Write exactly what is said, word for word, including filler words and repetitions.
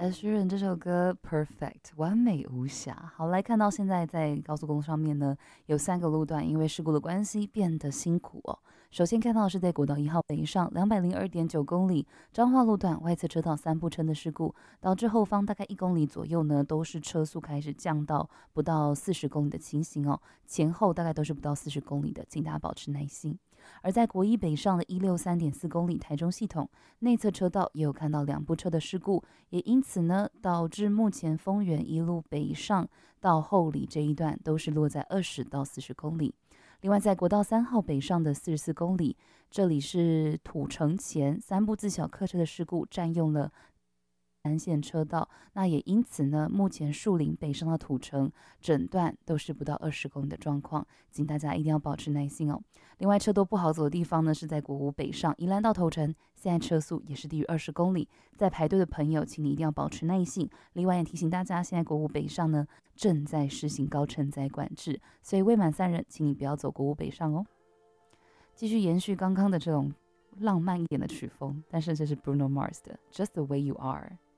Ed Sheeran 这首歌 Perfect 完美无瑕。好，来看到现在在高速公路上面呢，有三个路段因为事故的关系变得辛苦哦。首先看到的是在国道一号北上两百零二点九公里彰化路段外侧车道三部车的事故，导致后方大概一公里左右呢都是车速开始降到不到四十公里的情形哦，前后大概都是不到四十公里的，请大家保持耐心。而在国一北上的一六三点四公里台中系统内侧车道也有看到两部车的事故，也因此呢导致目前丰原一路北上到后里这一段都是落在二十到四十公里。另外在国道三号北上的四十四公里，这里是土城前三部自小客车的事故占用了南线车道，那也因此呢，目前树林北上到土城整段都是不到二十公里的状况，请大家一定要保持耐心哦。另外，车多不好走的地方呢，是在国五北上宜兰到头城，现在车速也是低于二十公里，在排队的朋友，请你一定要保持耐性。另外也提醒大家，现在国五北上呢正在实行高承载管制，所以未满三人，请你不要走国五北上哦。继续延续刚刚的这种浪漫一点的曲风，但是这是 Bruno Mars 的《Just the Way You Are》。